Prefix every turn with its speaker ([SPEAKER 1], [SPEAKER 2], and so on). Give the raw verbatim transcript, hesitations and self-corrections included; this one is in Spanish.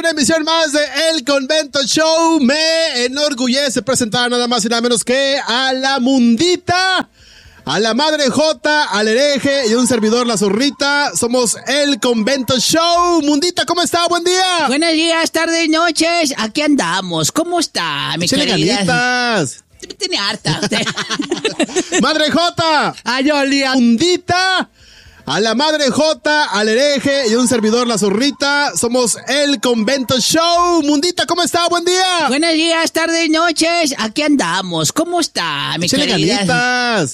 [SPEAKER 1] una emisión más de El Convento Show. Me enorgullece presentar nada más y nada menos que a la Mundita, a la Madre Jota, al Hereje y un servidor, la Zorrita. Somos El Convento Show. Mundita, ¿cómo está? Buen día.
[SPEAKER 2] Buenos días, tardes, noches. Aquí andamos. ¿Cómo está, mi
[SPEAKER 1] Échale
[SPEAKER 2] querida?
[SPEAKER 1] ganitas.
[SPEAKER 2] Me tiene harta.
[SPEAKER 1] Madre Jota.
[SPEAKER 2] Ay, olía.
[SPEAKER 1] Mundita, a la Madre Jota, al Hereje y un servidor, la Zorrita. Somos El Convento Show. Mundita, ¿cómo está? Buen día.
[SPEAKER 2] Buenos días, tardes, noches. Aquí andamos. ¿Cómo está, mi
[SPEAKER 1] Échale
[SPEAKER 2] querida?
[SPEAKER 1] ganitas.